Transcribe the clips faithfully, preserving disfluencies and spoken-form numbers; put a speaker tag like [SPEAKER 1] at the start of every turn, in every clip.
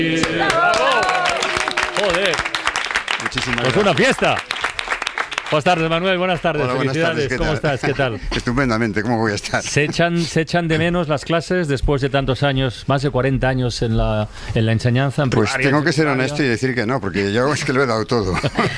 [SPEAKER 1] ¡Bravo! ¡Joder!
[SPEAKER 2] Muchísimas
[SPEAKER 1] Pues
[SPEAKER 2] gracias.
[SPEAKER 1] una fiesta. Buenas tardes, Manuel. Buenas tardes.
[SPEAKER 2] Hola, buenas
[SPEAKER 1] Felicidades.
[SPEAKER 2] tardes, ¿qué
[SPEAKER 1] ¿Cómo
[SPEAKER 2] tal?
[SPEAKER 1] estás? ¿Qué tal?
[SPEAKER 2] Estupendamente, ¿cómo voy a estar?
[SPEAKER 1] ¿Se echan, ¿Se echan de menos las clases después de tantos años, más de cuarenta años en la, en la enseñanza? En
[SPEAKER 2] Pues
[SPEAKER 1] primaria,
[SPEAKER 2] tengo que ser
[SPEAKER 1] secundaria?
[SPEAKER 2] honesto y decir que no, porque yo es que lo he dado todo.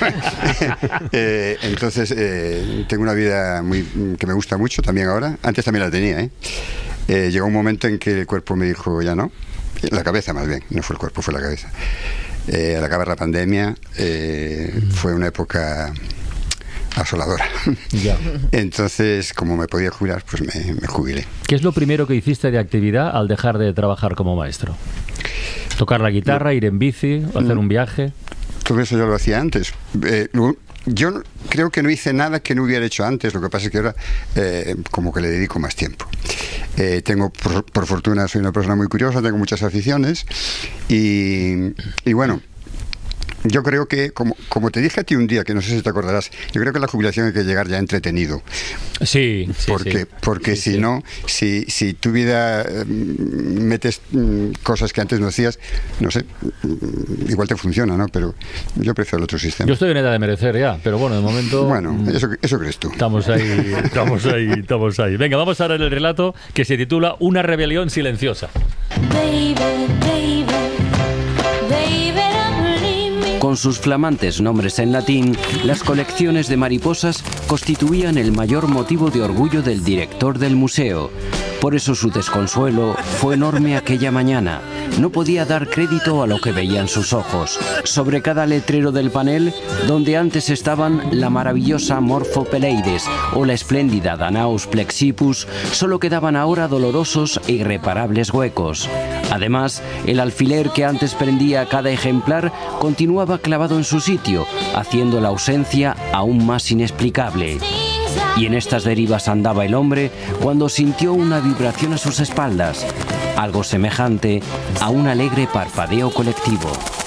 [SPEAKER 2] eh, entonces, eh, tengo una vida muy que me gusta mucho también ahora. Antes también la tenía, ¿eh? Eh, llegó un momento en que el cuerpo me dijo, ya no. La cabeza más bien, no fue el cuerpo, fue la cabeza. Eh, al acabar la pandemia, eh, mm. fue una época asoladora.
[SPEAKER 1] Ya.
[SPEAKER 2] Entonces, como me podía jubilar, pues me, me jubilé.
[SPEAKER 1] ¿Qué es lo primero que hiciste de actividad al dejar de trabajar como maestro? ¿Tocar la guitarra, no. ir en bici, hacer un viaje?
[SPEAKER 2] Todo eso yo lo hacía antes. Eh, lo, yo no, creo que no hice nada que no hubiera hecho antes. Lo que pasa es que ahora eh, como que le dedico más tiempo. Eh, tengo, por, por fortuna, soy una persona muy curiosa, tengo muchas aficiones y, y bueno, yo creo que, como, como te dije a ti un día, que no sé si te acordarás, yo creo que la jubilación hay que llegar ya entretenido.
[SPEAKER 1] Sí, sí,
[SPEAKER 2] porque,
[SPEAKER 1] sí.
[SPEAKER 2] Porque
[SPEAKER 1] sí,
[SPEAKER 2] si
[SPEAKER 1] sí.
[SPEAKER 2] no, si, si tu vida eh, metes mm, cosas que antes no hacías, no sé, mm, igual te funciona, ¿no? Pero yo prefiero el otro sistema.
[SPEAKER 1] Yo estoy en edad de merecer ya, pero bueno, de momento...
[SPEAKER 2] Bueno, eso, eso crees tú.
[SPEAKER 1] Estamos ahí, estamos ahí, estamos ahí. Venga, vamos a ver el relato que se titula Una rebelión silenciosa.
[SPEAKER 3] Baby, baby, baby.
[SPEAKER 4] Con sus flamantes nombres en latín, las colecciones de mariposas constituían el mayor motivo de orgullo del director del museo. Por eso su desconsuelo fue enorme aquella mañana. No podía dar crédito a lo que veían sus ojos. Sobre cada letrero del panel, donde antes estaban la maravillosa Morphopeleides o la espléndida Danaus plexippus, solo quedaban ahora dolorosos e irreparables huecos. Además, el alfiler que antes prendía cada ejemplar continuaba clavado en su sitio, haciendo la ausencia aún más inexplicable. Y en estas derivas andaba el hombre cuando sintió una vibración a sus espaldas, algo semejante a un alegre parpadeo colectivo.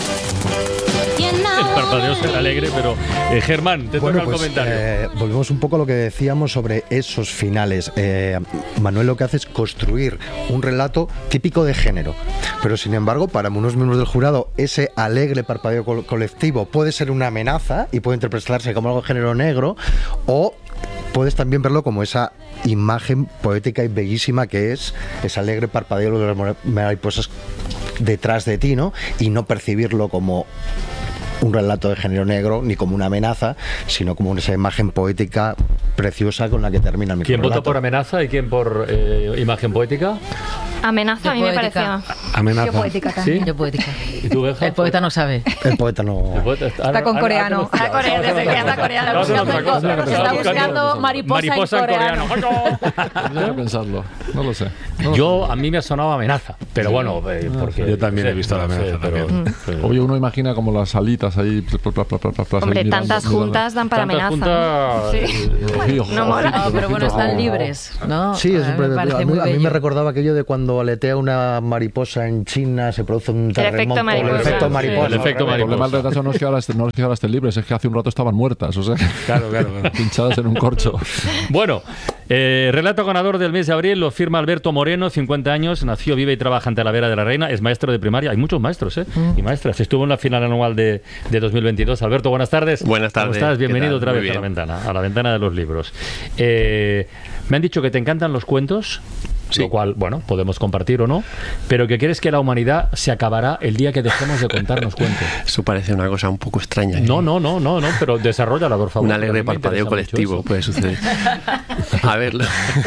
[SPEAKER 1] El parpadeo es alegre, pero eh, Germán, te
[SPEAKER 5] bueno,
[SPEAKER 1] toca
[SPEAKER 5] pues,
[SPEAKER 1] el comentario.
[SPEAKER 5] Eh, volvemos un poco a lo que decíamos sobre esos finales. Eh, Manuel lo que hace es construir un relato típico de género, pero sin embargo, para unos miembros del jurado, ese alegre parpadeo co- colectivo puede ser una amenaza y puede interpretarse como algo de género negro, o puedes también verlo como esa imagen poética y bellísima que es ese alegre parpadeo de las mariposas detrás de ti, ¿no? Y no percibirlo como un relato de género negro ni como una amenaza, sino como esa imagen poética preciosa con la que termina mi
[SPEAKER 1] ¿Quién
[SPEAKER 5] relato.
[SPEAKER 1] vota por amenaza y quién por eh, imagen poética?
[SPEAKER 6] Amenaza, a mí me parecía.
[SPEAKER 1] Amenaza.
[SPEAKER 7] Yo poética también.
[SPEAKER 1] ¿Sí?
[SPEAKER 7] Yo poética.
[SPEAKER 1] ¿Y tú, Benja?
[SPEAKER 7] El poeta no sabe.
[SPEAKER 5] El poeta no...
[SPEAKER 1] El poeta está,
[SPEAKER 7] Está con coreano.
[SPEAKER 6] Está coreano, desde que está coreano.
[SPEAKER 1] Está buscando otra cosa.
[SPEAKER 6] Está
[SPEAKER 1] Está
[SPEAKER 6] buscando mariposa,
[SPEAKER 1] mariposa en coreano.
[SPEAKER 8] Tendría que pensarlo, no lo sé. No lo
[SPEAKER 1] Yo, a mí me ha sonado amenaza, pero bueno, eh, porque...
[SPEAKER 9] Yo también
[SPEAKER 1] no
[SPEAKER 9] he
[SPEAKER 1] sé,
[SPEAKER 9] visto la
[SPEAKER 1] no sé,
[SPEAKER 9] amenaza
[SPEAKER 1] pero-
[SPEAKER 9] también.
[SPEAKER 1] pero-
[SPEAKER 8] Oye, uno imagina como las alitas ahí. Pla, pla, pla, pla, pla, pla,
[SPEAKER 6] Hombre,
[SPEAKER 8] ahí mirando,
[SPEAKER 6] tantas
[SPEAKER 8] mirando.
[SPEAKER 6] juntas dan para
[SPEAKER 1] Tantas
[SPEAKER 6] amenaza.
[SPEAKER 1] juntas,
[SPEAKER 6] Sí.
[SPEAKER 8] Sí, ojo,
[SPEAKER 6] No mola.
[SPEAKER 7] No, pero bueno, están
[SPEAKER 8] Oh.
[SPEAKER 7] libres, ¿no?
[SPEAKER 5] Sí, es,
[SPEAKER 7] a mí me
[SPEAKER 5] a,
[SPEAKER 7] parece
[SPEAKER 5] mí,
[SPEAKER 7] muy
[SPEAKER 5] a mí me
[SPEAKER 7] bello.
[SPEAKER 5] recordaba aquello de cuando aletea una mariposa en China, se produce un
[SPEAKER 6] efecto
[SPEAKER 5] terremoto.
[SPEAKER 6] mariposa.
[SPEAKER 5] El efecto
[SPEAKER 6] Sí.
[SPEAKER 5] mariposa.
[SPEAKER 1] El efecto
[SPEAKER 8] El problema
[SPEAKER 1] mariposa.
[SPEAKER 8] del retraso no es que ahora, est- no es que ahora estén libres, es que hace un rato estaban muertas, o sea,
[SPEAKER 1] Claro, claro, claro.
[SPEAKER 8] pinchadas en un corcho.
[SPEAKER 1] Bueno, eh, relato ganador del mes de abril lo firma Alberto Moreno, cincuenta años, nació, vive y trabaja ante la Vera de la Reina, es maestro de primaria, hay muchos maestros ¿eh? y maestras, estuvo en la final anual de, de dos mil veintidós. Alberto, buenas tardes.
[SPEAKER 10] Buenas tardes.
[SPEAKER 1] ¿Cómo estás?
[SPEAKER 10] ¿Qué
[SPEAKER 1] Bienvenido
[SPEAKER 10] tal?
[SPEAKER 1] otra
[SPEAKER 10] Muy
[SPEAKER 1] vez a la
[SPEAKER 10] bien.
[SPEAKER 1] ventana, a la ventana de los libros. Eh, me han dicho que te encantan los cuentos,
[SPEAKER 10] Sí.
[SPEAKER 1] lo cual, bueno, podemos compartir o no, pero que crees que la humanidad se acabará el día que dejemos de contarnos cuentos.
[SPEAKER 10] Eso parece una cosa un poco extraña. ¿eh?
[SPEAKER 1] No, no, no, no, no, pero desarrollala, por favor.
[SPEAKER 10] Un
[SPEAKER 1] que a
[SPEAKER 10] alegre
[SPEAKER 1] mí me
[SPEAKER 10] parpadeo
[SPEAKER 1] interesa
[SPEAKER 10] colectivo
[SPEAKER 1] mucho
[SPEAKER 10] puede suceder. A ver, lo-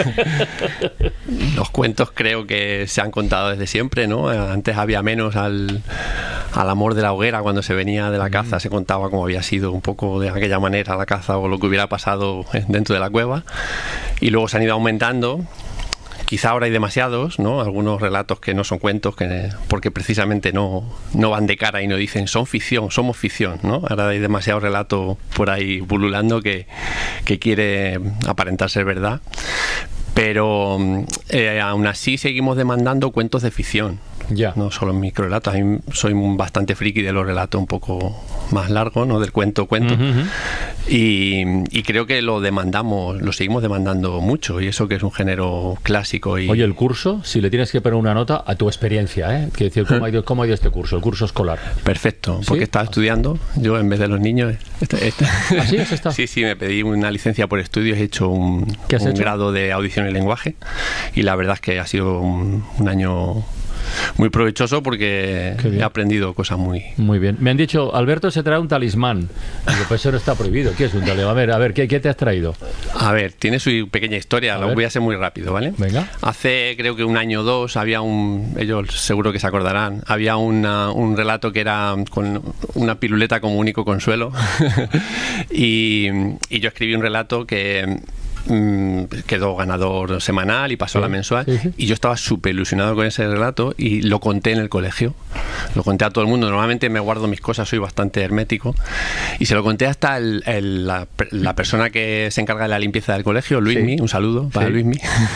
[SPEAKER 10] los cuentos creo que se han contado desde siempre, ¿no? Antes había menos al, al amor de la hoguera cuando se venía de la caza, se contaba cómo había sido un poco de aquella manera la caza o lo que hubiera pasado dentro de la cueva, y luego se han ido aumentando. Quizá ahora hay demasiados, ¿no? Algunos relatos que no son cuentos, que porque precisamente no, no van de cara y no dicen son ficción, somos ficción, ¿no? Ahora hay demasiado relato por ahí pululando que, que quiere aparentar ser verdad. Pero eh, aún así seguimos demandando cuentos de ficción.
[SPEAKER 1] Ya.
[SPEAKER 10] No solo en microrelatos. A mí soy un bastante friki de los relatos un poco más largos, ¿no? Del cuento cuento.
[SPEAKER 1] Ujú, ujú.
[SPEAKER 10] Y, y creo que lo demandamos, lo seguimos demandando mucho, y eso que es un género clásico. Y...
[SPEAKER 1] Oye, el curso, si le tienes que poner una nota a tu experiencia, ¿eh? Quiero decir, ¿cómo ha ido, cómo ha ido este curso, el curso escolar?
[SPEAKER 10] Perfecto,
[SPEAKER 1] ¿Sí?
[SPEAKER 10] porque estaba estudiando, yo en vez de los niños... Este, este.
[SPEAKER 1] ¿Ah, sí? ¿Has estado?
[SPEAKER 10] Sí, sí, me pedí una licencia por estudios, he hecho un,
[SPEAKER 1] ¿Qué has
[SPEAKER 10] un
[SPEAKER 1] hecho?
[SPEAKER 10] grado de audición y lenguaje, y la verdad es que ha sido un, un año muy provechoso porque he aprendido cosas muy...
[SPEAKER 1] Muy bien. Me han dicho, Alberto se trae un talismán. Digo, pues eso no está prohibido. ¿Qué es un talismán? A ver, a ver, ¿qué, qué te has traído?
[SPEAKER 10] A ver, tiene su pequeña historia,
[SPEAKER 1] A
[SPEAKER 10] lo
[SPEAKER 1] ver.
[SPEAKER 10] voy a hacer muy rápido, ¿vale?
[SPEAKER 1] Venga.
[SPEAKER 10] Hace creo que un año o dos había un, ellos seguro que se acordarán, había una, un relato que era con una piruleta como único consuelo y, y yo escribí un relato que mm, quedó ganador semanal y pasó
[SPEAKER 1] Sí,
[SPEAKER 10] a la mensual,
[SPEAKER 1] sí, sí.
[SPEAKER 10] y yo estaba súper ilusionado con ese relato y lo conté en el colegio, lo conté a todo el mundo. Normalmente me guardo mis cosas, soy bastante hermético, y se lo conté hasta el- el- la, la persona que se encarga de la limpieza del colegio, Luismi,
[SPEAKER 1] Sí.
[SPEAKER 10] un saludo para
[SPEAKER 1] Sí.
[SPEAKER 10] Luismi.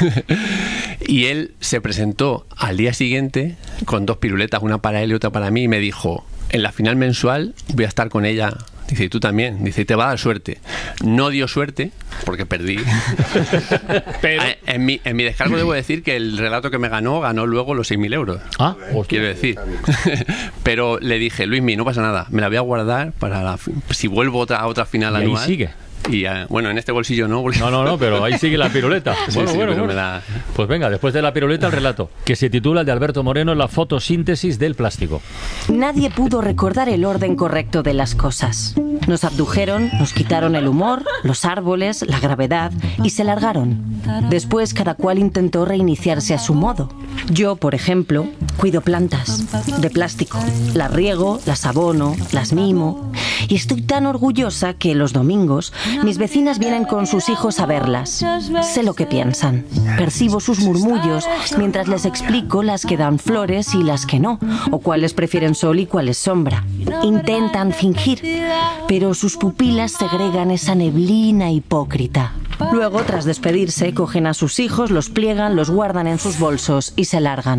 [SPEAKER 10] Y él se presentó al día siguiente con dos piruletas, una para él y otra para mí, y me dijo, en la final mensual voy a estar con ella. Dice, y tú también. Dice, y te va a dar suerte. No dio suerte, porque perdí.
[SPEAKER 1] Pero...
[SPEAKER 10] Ah, En mi, en mi descargo debo decir que el relato que me ganó, ganó luego los seis mil euros.
[SPEAKER 1] Ah,
[SPEAKER 10] Quiero decir. Pero le dije, Luismi, no pasa nada, me la voy a guardar para la, fi- si vuelvo otra, a otra final
[SPEAKER 1] Y ahí
[SPEAKER 10] anual.
[SPEAKER 1] sigue.
[SPEAKER 10] Y ah, bueno, en este bolsillo no. Porque...
[SPEAKER 1] No, no, no, pero ahí sigue la piruleta.
[SPEAKER 10] Sí,
[SPEAKER 1] Bueno,
[SPEAKER 10] sí,
[SPEAKER 1] bueno,
[SPEAKER 10] pero
[SPEAKER 1] bueno.
[SPEAKER 10] me da-
[SPEAKER 1] Pues venga, después de la piruleta, el relato, que se titula el de Alberto Moreno, La fotosíntesis del plástico.
[SPEAKER 9] Nadie pudo recordar el orden correcto de las cosas. Nos abdujeron, nos quitaron el humor, los árboles, la gravedad y se largaron. Después cada cual intentó reiniciarse a su modo. Yo, por ejemplo, cuido plantas de plástico. Las riego, las abono, las mimo. Y estoy tan orgullosa que los domingos mis vecinas vienen con sus hijos a verlas. Sé lo que piensan. Percibo sus murmullos mientras les explico las que dan flores y las que no, o cuáles prefieren sol y cuáles sombra. Intentan fingir, pero sus pupilas segregan esa neblina hipócrita. Luego, tras despedirse, cogen a sus hijos, los pliegan, los guardan en sus bolsos y se largan.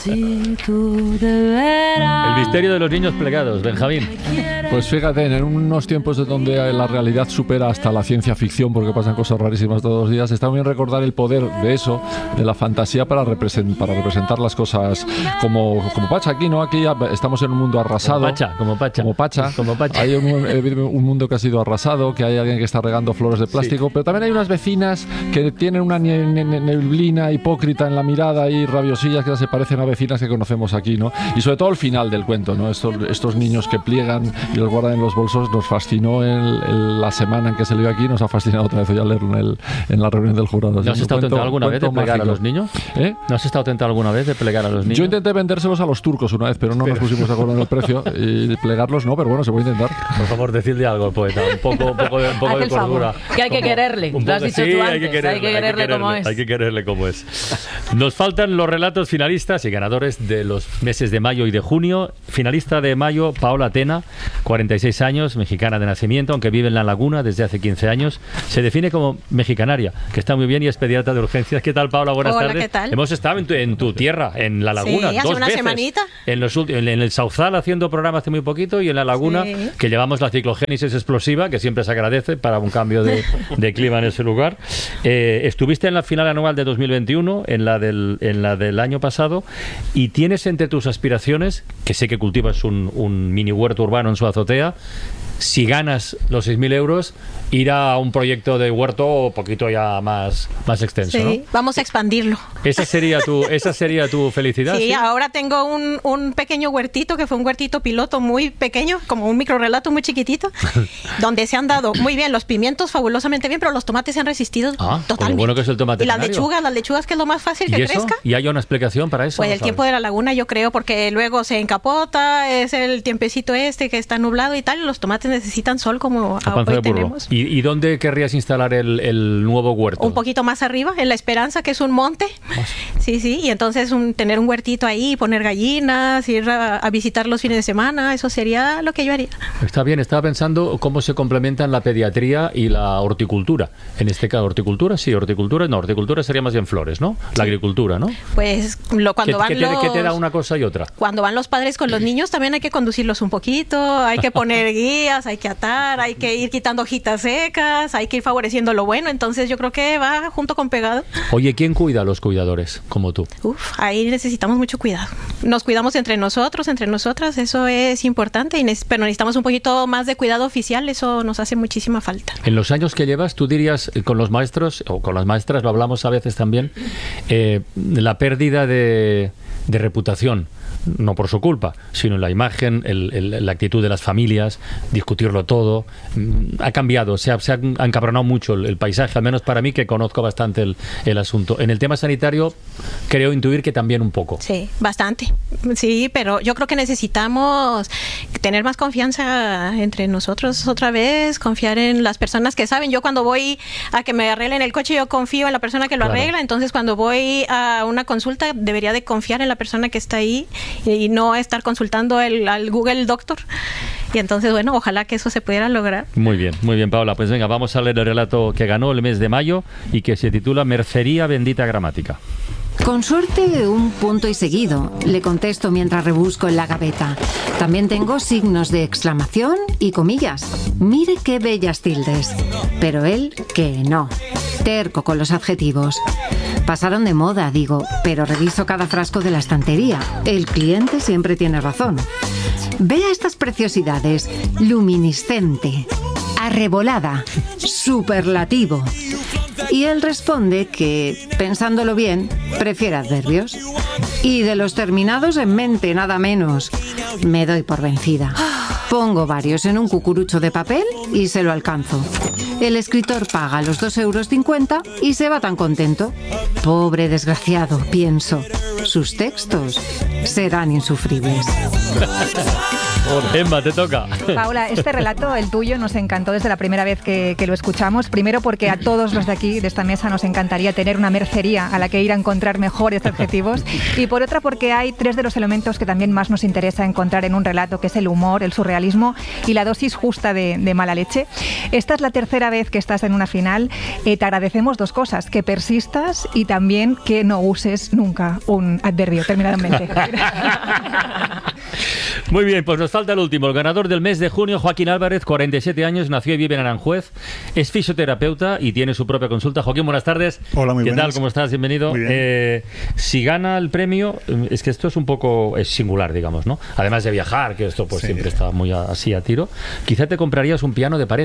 [SPEAKER 1] El misterio de los niños plegados, Benjamín.
[SPEAKER 8] Pues fíjate, en unos tiempos de donde la realidad supera hasta la ciencia ficción, porque pasan cosas rarísimas todos los días, está bien recordar el poder de eso, de la fantasía para, represent, para representar las cosas como, como Pacha aquí, ¿no? Aquí ya estamos en un mundo arrasado.
[SPEAKER 1] Como Pacha, como Pacha.
[SPEAKER 8] Como Pacha.
[SPEAKER 1] Como Pacha.
[SPEAKER 8] Hay un, un mundo que ha sido arrasado, que hay alguien que está regando flores de plástico,
[SPEAKER 1] Sí.
[SPEAKER 8] pero también hay unas vecinas que tienen una ne- ne- ne- neblina hipócrita en la mirada y rabiosillas que se parecen a vecinas que conocemos aquí, ¿no? Y sobre todo el final del cuento, ¿no? Estos, estos niños que pliegan y los guardan en los bolsos, nos fascinó el, el- la semana en que se leyó aquí, nos ha fascinado otra vez ya leerlo en, el, en la reunión del jurado.
[SPEAKER 1] ¿No has
[SPEAKER 8] Es un
[SPEAKER 1] estado
[SPEAKER 8] cuento-
[SPEAKER 1] tentado alguna vez de
[SPEAKER 8] cuento
[SPEAKER 1] plegar a
[SPEAKER 8] mágico.
[SPEAKER 1] los niños?
[SPEAKER 8] ¿Eh?
[SPEAKER 1] ¿No has estado tentado alguna vez de plegar a los niños?
[SPEAKER 8] Yo intenté vendérselos a los turcos una vez, pero no nos pusimos de acuerdo en el precio y plegarlos no, pero bueno, se puede intentar.
[SPEAKER 1] Por favor, decidle algo al poeta, un poco, un poco de, un poco
[SPEAKER 7] Haz
[SPEAKER 1] de
[SPEAKER 7] el favor,
[SPEAKER 1] cordura.
[SPEAKER 7] que hay que
[SPEAKER 1] Como-
[SPEAKER 7] quererle,
[SPEAKER 1] un
[SPEAKER 7] lo has
[SPEAKER 1] poco-
[SPEAKER 7] dicho
[SPEAKER 1] sí,
[SPEAKER 7] tú
[SPEAKER 1] hay
[SPEAKER 7] antes,
[SPEAKER 1] que quererle,
[SPEAKER 7] hay que quererle como es.
[SPEAKER 1] Hay que quererle como es. Nos faltan los relatos finalistas y ganadores de los meses de mayo y de junio. Finalista de mayo, Paola Tena, cuarenta y seis años, mexicana de nacimiento, aunque vive en La Laguna desde hace quince años. Se define como mexicanaria, que está muy bien y es pediatra de urgencias. ¿Qué tal, Paola? Buenas
[SPEAKER 11] Hola,
[SPEAKER 1] tardes.
[SPEAKER 11] ¿qué tal?
[SPEAKER 1] Hemos estado en tu, en tu tierra, en La Laguna,
[SPEAKER 11] Sí, hace
[SPEAKER 1] dos
[SPEAKER 11] una
[SPEAKER 1] veces.
[SPEAKER 11] semanita.
[SPEAKER 1] En, los, ulti- en el Sauzal haciendo programa hace muy poquito y en La Laguna,
[SPEAKER 11] Sí.
[SPEAKER 1] que llevamos la ciclogénesis explosiva, que siempre se agradece para un cambio de, de clima en ese lugar. Eh, estuviste en la final anual de dos mil veintiuno, en la, del, en la del año pasado, y tienes entre tus aspiraciones, que sé que cultivas un, un mini huerto urbano en su azotea, si ganas los seis mil euros, ir a un proyecto de huerto un poquito ya más, más extenso,
[SPEAKER 11] Sí,
[SPEAKER 1] ¿no?
[SPEAKER 11] vamos a expandirlo.
[SPEAKER 1] Esa sería tu, esa sería tu felicidad.
[SPEAKER 11] Sí,
[SPEAKER 1] ¿sí?
[SPEAKER 11] ahora tengo un, un pequeño huertito que fue un huertito piloto muy pequeño, como un microrelato muy chiquitito, donde se han dado muy bien los pimientos, fabulosamente bien, pero los tomates se han resistido
[SPEAKER 1] Ah, con lo
[SPEAKER 11] totalmente.
[SPEAKER 1] bueno que es el tomate
[SPEAKER 11] Y las
[SPEAKER 1] canario.
[SPEAKER 11] lechugas, las lechugas que es lo más fácil
[SPEAKER 1] ¿Y
[SPEAKER 11] que
[SPEAKER 1] eso?
[SPEAKER 11] crezca.
[SPEAKER 1] ¿Y hay una explicación para eso?
[SPEAKER 11] Pues
[SPEAKER 1] ¿No
[SPEAKER 11] el tiempo
[SPEAKER 1] sabes?
[SPEAKER 11] de la laguna, yo creo, porque luego se encapota, es el tiempecito este que está nublado y tal, y los tomates necesitan sol como
[SPEAKER 1] A panza
[SPEAKER 11] hoy
[SPEAKER 1] de burro.
[SPEAKER 11] tenemos.
[SPEAKER 1] ¿Y, y dónde querrías instalar el, el nuevo huerto?
[SPEAKER 11] Un poquito más arriba, en La Esperanza, que es un monte. Sí, sí, y entonces un, tener un huertito ahí, poner gallinas, ir a, a visitar los fines de semana, eso sería lo que yo haría.
[SPEAKER 1] Está bien, estaba pensando cómo se complementan la pediatría y la horticultura. En este caso, horticultura, sí, horticultura, no, horticultura sería más bien flores, ¿no? La agricultura, ¿no?
[SPEAKER 11] Pues lo, cuando
[SPEAKER 1] ¿Qué,
[SPEAKER 11] van
[SPEAKER 1] qué te,
[SPEAKER 11] los...
[SPEAKER 1] qué te da una cosa y otra?
[SPEAKER 11] Cuando van los padres con los niños también hay que conducirlos un poquito, hay que poner guías cuerdas, hay que atar, hay que ir quitando hojitas secas, hay que ir favoreciendo lo bueno. Entonces yo creo que va junto con pegado.
[SPEAKER 1] Oye, ¿quién cuida a los cuidadores como tú?
[SPEAKER 11] Uf, ahí necesitamos mucho cuidado. Nos cuidamos entre nosotros, entre nosotras, eso es importante, y neces- pero necesitamos un poquito más de cuidado oficial, eso nos hace muchísima falta.
[SPEAKER 1] En los años que llevas, tú dirías eh, con los maestros, o con las maestras, lo hablamos a veces también, eh, la pérdida de, de reputación. No por su culpa, sino la imagen, el, el, la actitud de las familias, discutirlo todo. Ha cambiado, se ha, se ha encabronado mucho el, el paisaje, al menos para mí, que conozco bastante el, el asunto. En el tema sanitario, creo intuir que también un poco.
[SPEAKER 11] Sí, bastante. Sí, pero yo creo que necesitamos tener más confianza entre nosotros otra vez, confiar en las personas que saben. Yo cuando voy a que me arreglen el coche, yo confío en la persona que lo
[SPEAKER 1] Claro.
[SPEAKER 11] arregla. Entonces, cuando voy a una consulta, debería de confiar en la persona que está ahí y no estar consultando el, al Google Doctor. Y entonces, bueno, ojalá que eso se pudiera lograr.
[SPEAKER 1] Muy bien, muy bien, Paula. Pues venga, vamos a leer el relato que ganó el mes de mayo y que se titula Mercería Bendita Gramática.
[SPEAKER 12] Con suerte, un punto y seguido, le contesto mientras rebusco en la gaveta. También tengo signos de exclamación y comillas. Mire qué bellas tildes. Pero él, que no. Terco con los adjetivos. Pasaron de moda, digo, pero reviso cada frasco de la estantería. El cliente siempre tiene razón. Vea estas preciosidades. Luminiscente, arrebolada, superlativo. Y él responde que, pensándolo bien, prefiere adverbios. Y de los terminados en mente, nada menos. Me doy por vencida. Pongo varios en un cucurucho de papel y se lo alcanzo. El escritor paga los dos euros cincuenta y se va tan contento. Pobre desgraciado, pienso. Sus textos serán insufribles.
[SPEAKER 1] Emma, te toca.
[SPEAKER 13] Paula, este relato, el tuyo, nos encantó desde la primera vez que, que lo escuchamos. Primero porque a todos los de aquí, de esta mesa, nos encantaría tener una mercería a la que ir a encontrar mejores adjetivos. Y por otra porque hay tres de los elementos que también más nos interesa encontrar en un relato, que es el humor, el surrealismo y la dosis justa de, de mala leche. Esta es la tercera vez que estás en una final. Eh, te agradecemos dos cosas, que persistas y también que no uses nunca un adverbio terminado en mente.
[SPEAKER 1] Muy bien, pues nos falta el último. El ganador del mes de junio, Joaquín Álvarez, cuarenta y siete años, nació y vive en Aranjuez, es fisioterapeuta y tiene su propia consulta. Joaquín, buenas tardes.
[SPEAKER 14] Hola, muy
[SPEAKER 1] ¿Qué
[SPEAKER 14] buenas.
[SPEAKER 1] tal? ¿Cómo estás? Bienvenido.
[SPEAKER 14] Muy bien.
[SPEAKER 1] Eh, si gana el premio, es que esto es un poco es singular, digamos, ¿no? Además de viajar, que esto pues
[SPEAKER 14] Sí.
[SPEAKER 1] siempre está muy a- así a tiro, quizá te comprarías un piano de pared.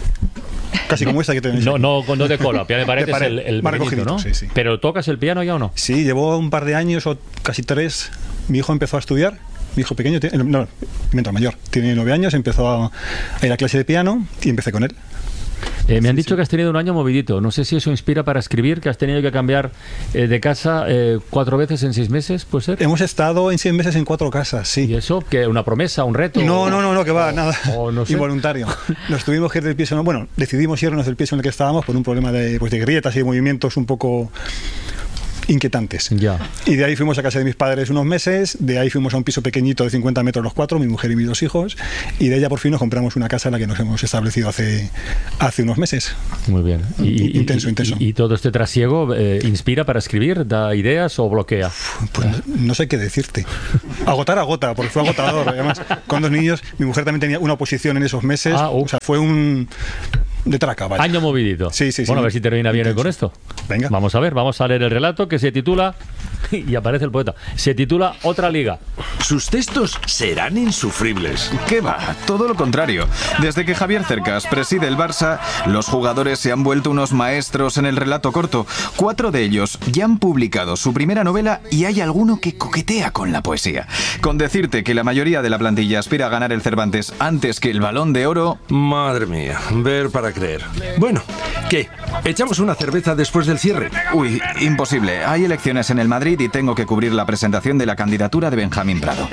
[SPEAKER 14] Casi como esta que tenéis.
[SPEAKER 1] No, no, no de cola, piano de pared,
[SPEAKER 14] De pared,
[SPEAKER 1] es el, el
[SPEAKER 14] más
[SPEAKER 1] pequeñito,
[SPEAKER 14] recogidito,
[SPEAKER 1] ¿no?
[SPEAKER 14] sí, sí.
[SPEAKER 1] Pero ¿tocas el piano ya o no?
[SPEAKER 14] Sí, llevo un par de años o casi tres. Mi hijo empezó a estudiar. Mi hijo pequeño, tiene, no, mientras mayor, tiene nueve años, empezó a, a ir a clase de piano y empecé con él.
[SPEAKER 1] Eh, me han dicho que has tenido un año movidito. No sé si eso inspira para escribir, que has tenido que cambiar eh, de casa eh, cuatro veces en seis meses, ¿puede ser?
[SPEAKER 14] Hemos estado en seis meses en cuatro casas, sí.
[SPEAKER 1] ¿Y eso? ¿Que una promesa, un reto?
[SPEAKER 14] No, no, no, no, que va, nada.
[SPEAKER 1] O no sé.
[SPEAKER 14] Involuntario. Nos tuvimos que ir del piso, no, bueno, decidimos irnos del piso en el que estábamos por un problema de, pues, de grietas y de movimientos un poco inquietantes.
[SPEAKER 1] Ya.
[SPEAKER 14] Y de ahí fuimos a casa de mis padres unos meses, de ahí fuimos a un piso pequeñito de cincuenta metros los cuatro, mi mujer y mis dos hijos, y de ella por fin nos compramos una casa en la que nos hemos establecido hace, hace unos meses.
[SPEAKER 1] Muy bien. Y,
[SPEAKER 14] Intenso,
[SPEAKER 1] y-
[SPEAKER 14] intenso.
[SPEAKER 1] Y, y todo este trasiego eh, inspira para escribir, da ideas o bloquea.
[SPEAKER 14] Pues no, no sé qué decirte. Agotar, agota, porque fue agotador. Además, con dos niños, mi mujer también tenía una oposición en esos meses.
[SPEAKER 1] Ah, uh.
[SPEAKER 14] O sea, fue un... de traca, vaya.
[SPEAKER 1] Año movidito.
[SPEAKER 14] Sí, sí, sí.
[SPEAKER 1] Bueno, a ver si termina bien hoy con esto.
[SPEAKER 14] Venga.
[SPEAKER 1] Vamos a ver, vamos a leer el relato que se titula, y aparece el poeta, se titula Otra Liga.
[SPEAKER 15] Sus textos serán insufribles. ¿Qué va? Todo lo contrario. Desde que Javier Cercas preside el Barça, los jugadores se han vuelto unos maestros en el relato corto. Cuatro de ellos ya han publicado su primera novela y hay alguno que coquetea con la poesía. Con decirte que la mayoría de la plantilla aspira a ganar el Cervantes antes que el Balón de Oro...
[SPEAKER 16] Madre mía, ver para creer. Bueno, ¿qué? ¿Echamos una cerveza después del cierre?
[SPEAKER 15] Uy, imposible. Hay elecciones en el Madrid y tengo que cubrir la presentación de la candidatura de Benjamín Prado.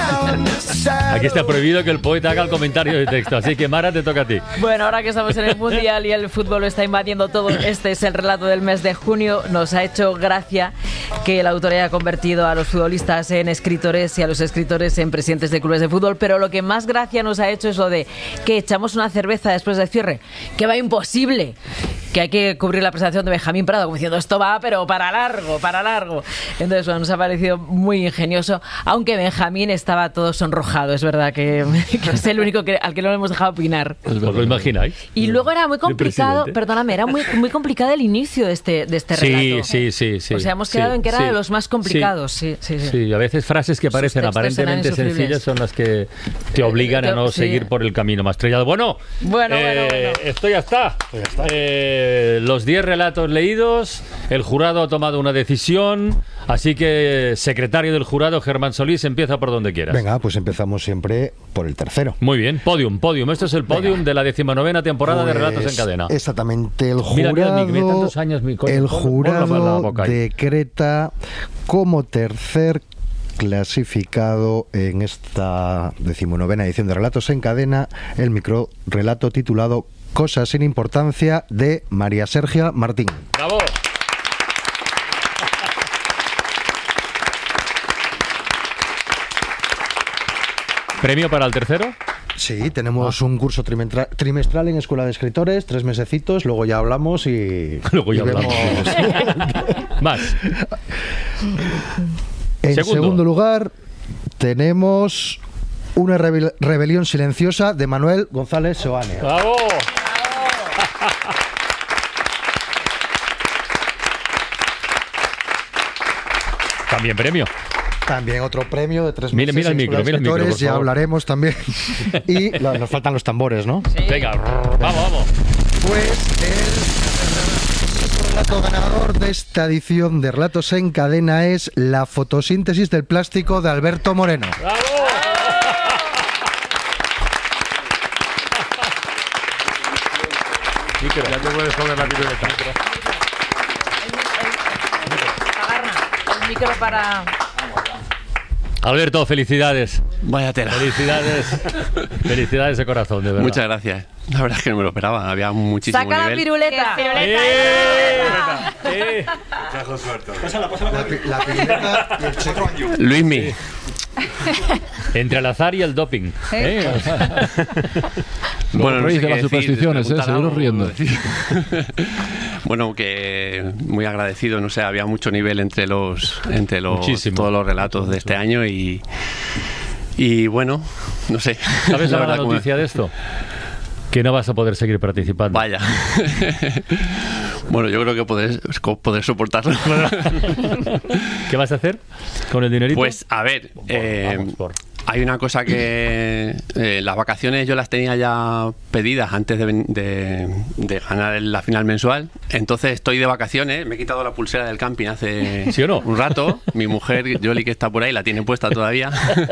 [SPEAKER 1] Aquí está prohibido que el poeta haga el comentario de texto, así que Mara, te toca a ti.
[SPEAKER 7] Bueno, ahora que estamos en el Mundial y el fútbol lo está invadiendo todo, este es el relato del mes de junio. Nos ha hecho gracia que el autor haya convertido a los futbolistas en escritores y a los escritores en presidentes de clubes de fútbol, pero lo que más gracia nos ha hecho es lo de que echamos una cerveza después del cierre. ¡Que va imposible! que hay que cubrir la presentación de Benjamín Prado, como diciendo, esto va, pero para largo, para largo. Entonces, bueno, nos ha parecido muy ingenioso, aunque Benjamín estaba todo sonrojado, es verdad que, que es el único que, al que no le hemos dejado opinar.
[SPEAKER 1] ¿Os lo imagináis?
[SPEAKER 7] Y luego era muy complicado, perdóname, era muy, muy complicado el inicio de este, de este relato.
[SPEAKER 1] Sí, sí, sí, sí.
[SPEAKER 7] O sea, hemos quedado
[SPEAKER 1] sí,
[SPEAKER 7] en que era
[SPEAKER 1] sí.
[SPEAKER 7] de los más complicados. Sí, sí, sí.
[SPEAKER 1] Sí, a veces frases que parecen aparentemente sencillas son las que te obligan a no
[SPEAKER 7] Sí.
[SPEAKER 1] seguir por el camino más trillado. Bueno,
[SPEAKER 7] Bueno,
[SPEAKER 1] eh,
[SPEAKER 7] bueno, bueno.
[SPEAKER 1] esto ya está. Eh, los diez relatos leídos, el jurado ha tomado una decisión, así que, secretario del jurado, Germán Solís, empieza por donde quieras.
[SPEAKER 5] Venga, pues empezamos siempre por el tercero.
[SPEAKER 1] Muy bien, podium, podium. Esto es el podium
[SPEAKER 5] Venga.
[SPEAKER 1] de la decimonovena temporada de
[SPEAKER 5] Pues,
[SPEAKER 1] Relatos en Cadena.
[SPEAKER 5] Exactamente, el
[SPEAKER 1] Mira,
[SPEAKER 5] jurado,
[SPEAKER 1] mira, Nick, mira, tantos años, mi coño,
[SPEAKER 5] el
[SPEAKER 1] pon- pon la- la
[SPEAKER 5] jurado
[SPEAKER 1] boca ahí.
[SPEAKER 5] decreta como tercer clasificado en esta decimonovena edición de Relatos en Cadena el microrelato titulado Cosas sin importancia de María Sergia Martín.
[SPEAKER 1] ¡Bravo! ¿Premio para el tercero?
[SPEAKER 5] Sí, tenemos un curso trimestra- trimestral en Escuela de Escritores, tres mesecitos, luego ya hablamos y...
[SPEAKER 1] Luego ya
[SPEAKER 5] y
[SPEAKER 1] hablamos.
[SPEAKER 5] vemos-
[SPEAKER 1] Más.
[SPEAKER 5] En
[SPEAKER 1] Segundo.
[SPEAKER 5] segundo lugar, tenemos una rebel- rebelión silenciosa de Manuel González Soane.
[SPEAKER 1] ¡Bravo! También premio.
[SPEAKER 5] También otro premio de tres
[SPEAKER 1] Mira,
[SPEAKER 5] meses
[SPEAKER 1] mira el
[SPEAKER 5] en
[SPEAKER 1] micro,
[SPEAKER 5] Escuela de
[SPEAKER 1] mira el micro,
[SPEAKER 5] Escritores,
[SPEAKER 1] por
[SPEAKER 5] ya
[SPEAKER 1] favor.
[SPEAKER 5] hablaremos también. Y lo- nos faltan los tambores, ¿no?
[SPEAKER 1] Venga, vamos, vamos.
[SPEAKER 5] Pues el relato ganador de esta edición de Relatos en Cadena es La fotosíntesis del plástico de Alberto Moreno.
[SPEAKER 1] ¡Bravo! Micro.
[SPEAKER 17] Ya te puedes poner la piruleta.
[SPEAKER 7] El micro para...
[SPEAKER 1] Alberto, felicidades.
[SPEAKER 10] Vaya tela.
[SPEAKER 1] Felicidades. Felicidades de corazón, de verdad.
[SPEAKER 10] Muchas gracias. La verdad es que no me lo esperaba. Había muchísimo
[SPEAKER 7] Saca la
[SPEAKER 10] nivel.
[SPEAKER 7] piruleta.
[SPEAKER 1] ¡Eh!
[SPEAKER 14] Pásala, pásala.
[SPEAKER 5] La, pi- la piruleta y el cheque.
[SPEAKER 10] Luismi.
[SPEAKER 1] Entre el azar y el doping. ¿eh?
[SPEAKER 8] Los
[SPEAKER 10] no
[SPEAKER 8] reyes
[SPEAKER 10] sé
[SPEAKER 8] de
[SPEAKER 10] qué
[SPEAKER 8] las
[SPEAKER 10] decir,
[SPEAKER 8] supersticiones, ¿eh?
[SPEAKER 10] preguntar
[SPEAKER 8] Seguro
[SPEAKER 10] algo,
[SPEAKER 8] riendo.
[SPEAKER 10] decir. Bueno, que muy agradecido, no sé, había mucho nivel entre los entre los
[SPEAKER 1] Muchísimo.
[SPEAKER 10] todos los relatos de este año y y bueno, no sé.
[SPEAKER 1] ¿Sabes la,
[SPEAKER 10] verdad
[SPEAKER 1] mala
[SPEAKER 10] como-
[SPEAKER 1] noticia de esto? Que no vas a poder seguir participando.
[SPEAKER 10] Vaya. Bueno, yo creo que podré, podré soportarlo.
[SPEAKER 1] ¿Qué vas a hacer con el dinerito?
[SPEAKER 10] Pues a ver, eh, hay una cosa que eh, las vacaciones yo las tenía ya pedidas antes de, ven- de, de ganar la final mensual. Entonces estoy de vacaciones, me he quitado la pulsera del camping hace
[SPEAKER 1] ¿Sí o no?
[SPEAKER 10] un rato. Mi mujer, Yoli, que está por ahí, la tiene puesta todavía.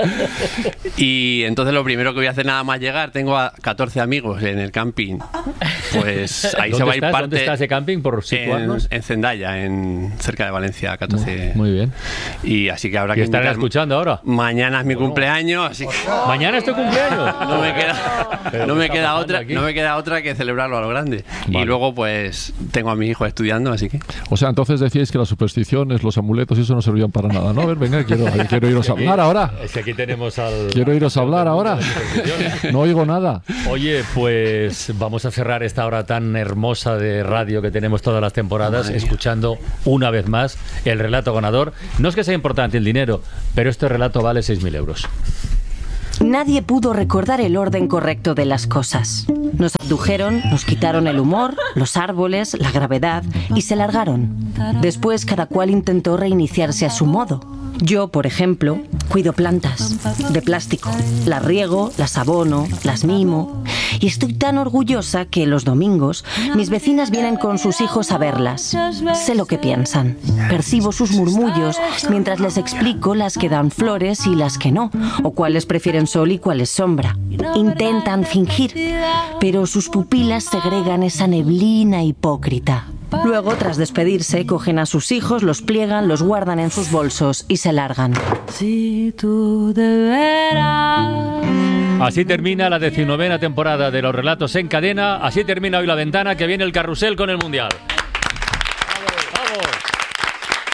[SPEAKER 10] Y entonces lo primero que voy a hacer nada más llegar, tengo a catorce amigos en el camping. Pues ahí se
[SPEAKER 1] ¿Dónde
[SPEAKER 10] va a ir
[SPEAKER 1] estás?
[SPEAKER 10] parte.
[SPEAKER 1] ¿Dónde estás de camping, por
[SPEAKER 10] En,
[SPEAKER 1] situarnos?
[SPEAKER 10] en Zendaya, en, cerca de Valencia, catorce.
[SPEAKER 1] Muy bien.
[SPEAKER 10] Y así que habrá
[SPEAKER 1] ¿Y
[SPEAKER 10] que
[SPEAKER 1] estarán
[SPEAKER 10] invitar-
[SPEAKER 1] escuchando ahora?
[SPEAKER 10] Mañana es mi cumpleaños, así que
[SPEAKER 1] ¿Mañana es tu cumpleaños?
[SPEAKER 10] no me queda,
[SPEAKER 1] Pero
[SPEAKER 10] no
[SPEAKER 1] ¿qué
[SPEAKER 10] me
[SPEAKER 1] está
[SPEAKER 10] queda
[SPEAKER 1] pasando
[SPEAKER 10] otra,
[SPEAKER 1] aquí?
[SPEAKER 10] no me queda otra que celebrarlo a lo grande.
[SPEAKER 1] Vale.
[SPEAKER 10] Y luego pues tengo a mi hijo estudiando, así que
[SPEAKER 8] O sea, entonces decíais que las supersticiones, los amuletos y eso no servían para nada, ¿no? A ver, venga, quiero, quiero iros a hablar ahora.
[SPEAKER 1] Es que aquí tenemos al...
[SPEAKER 8] Quiero iros a hablar ahora. No oigo nada.
[SPEAKER 1] Oye, pues vamos a cerrar esta hora tan hermosa de radio que tenemos todas las temporadas,
[SPEAKER 10] Madre mía.
[SPEAKER 1] escuchando una vez más el relato ganador. No es que sea importante el dinero, pero este relato vale seis mil euros.
[SPEAKER 9] Nadie pudo recordar el orden correcto de las cosas. Nos abdujeron, nos quitaron el humor, los árboles, la gravedad y se largaron. Después cada cual intentó reiniciarse a su modo. Yo, por ejemplo, cuido plantas de plástico. Las riego, las abono, las mimo. Y estoy tan orgullosa que los domingos mis vecinas vienen con sus hijos a verlas. Sé lo que piensan. Percibo sus murmullos mientras les explico las que dan flores y las que no, o cuáles prefieren sol y cuáles sombra. Intentan fingir, pero sus pupilas segregan esa neblina hipócrita. Luego, tras despedirse, cogen a sus hijos, los pliegan, los guardan en sus bolsos y se largan.
[SPEAKER 3] Si tú deberás.
[SPEAKER 1] Así termina la decimonovena temporada de los relatos en cadena. Así termina hoy La Ventana, que viene el carrusel con el Mundial.